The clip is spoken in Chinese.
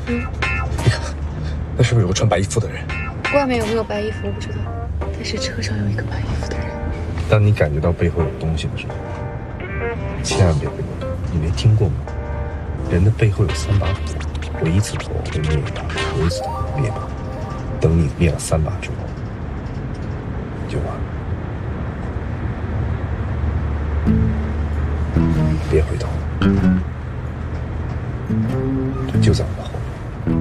你看，那是不是有个穿白衣服的人？ 外面有没有白衣服我不知道，但是车上有一个白衣服的人。 当你感觉到背后有东西的时候，千万别回过头。你没听过吗？人的背后有3把火，我一次火会灭一把，我一次火灭一把。等你灭了3把之后，你就完了。别回头，就在我的